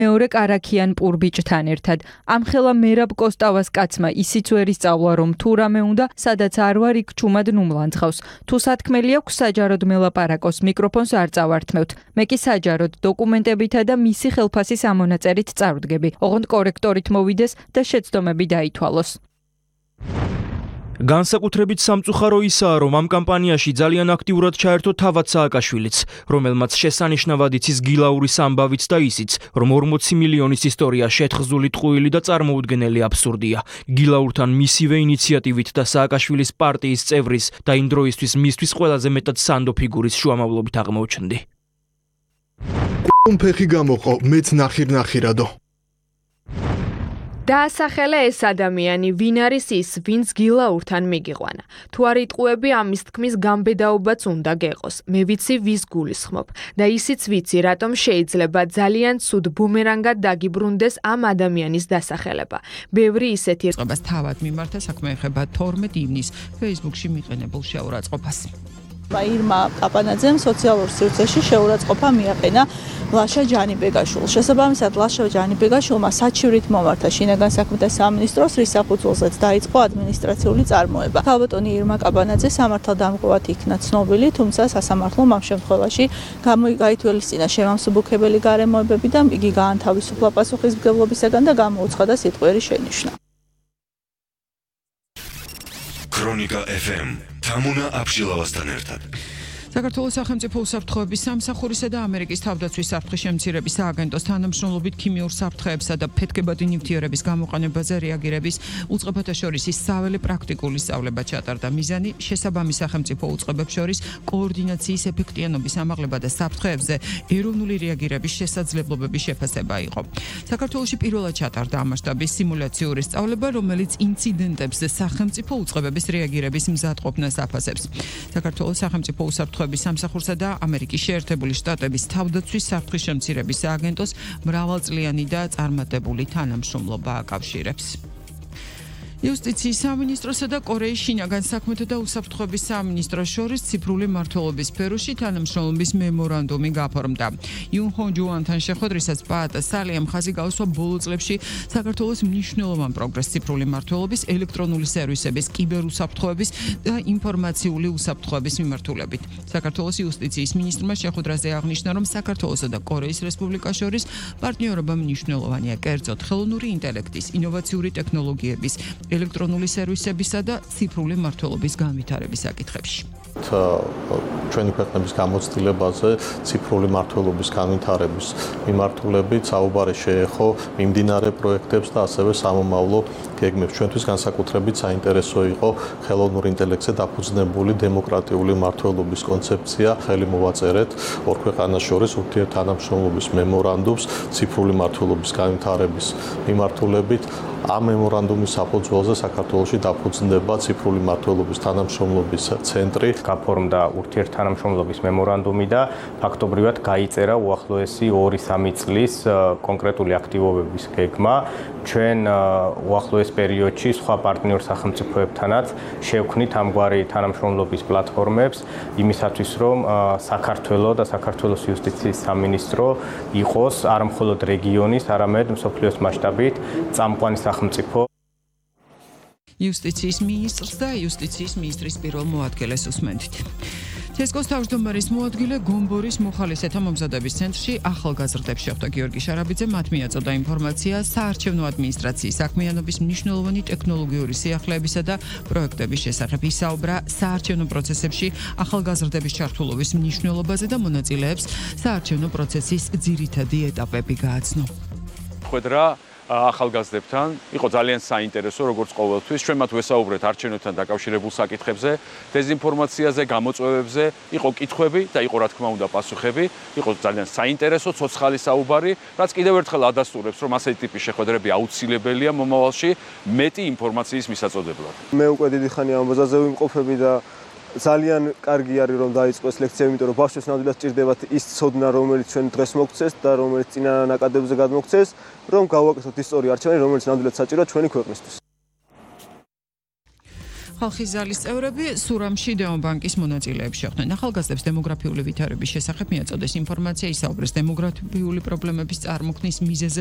მეორე კარაქიან პურბიჭთან ერთად. ამხელა მერაბ კოსტავას კაცმა ისიც ვერ ისწავლა, რომ თუ რამე უნდა, სადაც არ ვარ, იქ ჩუმად ნუმლანძღავს. თუ სათქმელი აქვს, საჯაროდ მელაპარაკოს, მიკროფონს არ წავართმევთ. მე კი საჯაროდ დოკუმენტებითა და მისი ხელფასის ამონაწერით წარვდგები. ოღონდ კორექტორით მოვიდეს და შეცდომები დაითვალოს. განსაკუთრებით სამწუხარო ისაა, რომ ამ კამპანიაში ძალიან აქტიურად ჩაერთო თავად სააკაშვილიც, რომელმაც შესანიშნავად იცის გილაურის ამბავიც და ისიც, რომ 40 მილიონის ისტორია შეთხზული ტყუილი და წარმოუდგენელი აბსურდია. გილაურთან მისივე ინიციატივით და სააკაშვილის პარტიის წევრის და იმ დროისთვის მისთვის ყველაზე მეტად სანდო ფიგურის შუამავლობით აღმოჩნდი. ფეხი გამოყო, მეც ნახირადო. დაასახელა ეს ადამიანი, ვინ არის ის, ვინც გილაურთან მიგიყვანა. თუ არ იტყუები, ამის თქმის გამბედაობაც უნდა გეყოს. მე ვიცი, ვის გულისხმობ და ისიც ვიცი, რატომ შეიძლება ძალიან ცუდ ბუმერანგად დაგიბრუნდეს ამ ადამიანის დასახელება. ბევრი ისეთი წყობას თავად მიმართა საქმე ეხება 12 ივნისს Facebook-ში მიყენებულ შეურაცხყოფას. ირმა კაპანაძემ სოციალურ სივრცეში შეურაცხყოფა მიაყენა ლაშა ჯანიბეგაშვილს. შესაბამისად, ლაშა ჯანიბეგაშვილმა საჩივრით მომართა შინაგან საქმეთა სამინისტროს, რის საფუძველზეც დაიწყო ადმინისტრაციული წარმოება. ქალბატონი ირმა კაპანაძე სამართალდამკვირვად იქნა ცნობილი, თუმცა სასამართლომ ამ შემთხვევაში გაითვალისწინა შემამსუბუქებელი გარემოებები და იგი გაანთავისუფლა პასუხისმგებლობისაგან და გამოუცხადა სიტყვიერი შენიშვნა. ქრონიკა FM თამუნა აბშილავასთან ერთად. საქართველოს სახელმწიფო უსაფრთხოების სამსახურისა და ამერიკის თავდაცვის საფრთხის შემცირების სააგენტოს თანამშრომლობით ქიმიურ საფრთხეებსა და ფეთქებადი ნივთიერების გამოყენებაზე რეაგირების უწყებათა შორის საველე პრაქტიკული სწავლება ჩატარდა. მიზანი შესაბამის სახელმწიფო უწყებებს შორის კოორდინაციის ეფექტიანობის ამაღლება და საფრთხეებზე ეროვნული რეაგირების შესაძლებლობების შეფასება იყო. საქართველოში პირველად ჩატარდა ამ მასშტაბის სიმულაციური სწავლება, რომელიც ინციდენტებზე სახელმწიფო უწყებების რეაგირების მზადყოფნას აფასებს. საქართველოს სახელმწიფო უსაფრთხოების სამსახურსა და ამერიკის შეერთებული შტატების თავდაცვის საფრთხის შემცირების სააგენტოს მრავალწლიანი და წარმატებული თანამშრომლობა აკავშირებს. იუსტიციის სამინისტროსა და კორეის შინაგან საქმეთა და უსაფრთხოების სამინისტროს შორის ციფრული მმართველობის სფეროში თანამშრომლობის მემორანდუმი გაფორმდა. იუნ ჰო ჯუანთან შეხვედრისას პაატა სალიამ ხაზი გაუსვა ბოლო წლებში საქართველოს მნიშვნელოვან პროგრესს ციფრული მმართველობის, ელექტრონული სერვისების, კიბერუსაფრთხოების და ინფორმაციული უსაფრთხოების მიმართულებით. საქართველოს იუსტიციის მინისტრმა შეხვედრაზე აღნიშნა, რომ საქართველოსა და კორეის რესპუბლიკას შორის პარტნიორობა მნიშვნელოვანია კერძოდ ხელოვნური ინტელექტის, ინოვაციური ტექნოლოგიების, ელექტრონული სერვისებისა და ციფრული მმართველობის განვითარების საკითხებში. ჩვენი ქვეყნების გამოცდილებაზე ციფრული მმართველობის განვითარების მიმართულებით საუბარი შეეხო მიმდინარე პროექტებს და ასევე სამომავლო გეგმებს. ჩვენთვის განსაკუთრებით საინტერესო იყო ხელოვნურ ინტელექტზე დაფუძნებული დემოკრატიული მმართველობის კონცეფცია. ხელი მოვაწერეთ ორ ქვეყანას შორის ურთიერთთანამშრომლობის მემორანდუმს ციფრული მმართველობის განვითარების მიმართულებით. ამ მემორანდუმის საფუძველზე საქართველოში დაფუძნდება ციფრული მმართველობის თანამშრომლობის ცენტრი. გაფორმდა ურთიერთთანამშრომლობის მემორანდუმი და ფაქტობრივად გაიწერა უახლოესი 2-3 წლის კონკრეტული აქტივობების გეგმა. ჩვენ უახლოეს პერიოდში სხვა პარტნიორ სახელმწიფოებთანაც შევქმნით ამგვარი თანამშრომლობის პლატფორმებს იმისათვის, რომ საქართველოს და საქართველოს იუსტიციის სამინისტრო იყოს არა მხოლოდ რეგიონის, არამედ მსოფლიოს მასშტაბით წამყვანი სახელმწიფო. იუსტიციის მინისტრს და იუსტიციის მინისტრის პირველ მოადგილეს უსმენთ. ცესკოს თავმჯდომარის მოადგილე გომბორის მოხალისეთა მომზადების ცენტრში ახალგაზრდებს შეხვდა. გიორგი შარაბიძე მათ მიაწოდა ინფორმაცია საარჩევნო ადმინისტრაციის საქმიანობის მნიშვნელოვანი ტექნოლოგიური სიახლეებისა და პროექტების შესახებ. ისაუბრა საარჩევნო პროცესებში ახალგაზრდების ჩართულობის მნიშვნელობაზე და მონაწილეებს საარჩევნო პროცესის ძირითადი ეტაპები გააცნო. ხვედრა ახალგაზრდებთან იყო ძალიან საინტერესო, როგორც ყოველთვის. ჩვენ მათ ვესაუბრეთ არჩევნებთან დაკავშირებულ საკითხებზე, დეზინფორმაციაზე, გამოწვევებზე, იყო კითხვები და იყო რა თქმა უნდა პასუხები. იყო ძალიან საინტერესო, ცოცხალი საუბარი, რაც კიდევ ერთხელ ადასტურებს, რომ ასეთი ტიპის შეხვედრები აუცილებელია მომავალში მეტი ინფორმაციის მისაწოდებლად. მე უკვე დიდი ხანი ამ ბაზაზე ვიმყოფები და ძალიან კარგი არის რომ დაიწყოს ლექცია, იმიტომ რომ ბავშვებს ნამდვილად სჭირდებათ ის ცოდნა, რომელიც ჩვენ დღეს მოგცეს და რომელიც წინა ნაკადებზე გადმოგცეს, რომ გავაკეთოთ ისტორია არჩევანი, რომელიც ნამდვილად საჭიროა ჩვენი ქვეყნისთვის. ხალხის ზალის წევრები სურამში დეონბანკის მონაწილეებს შეხვდნენ. ახალგაზრდებს დემოგრაფიული ვითარების შესახებ მიაწოდეს ინფორმაცია, ისაუბრეს დემოგრაფიული პრობლემების წარმოქმნის მიზეზებზე.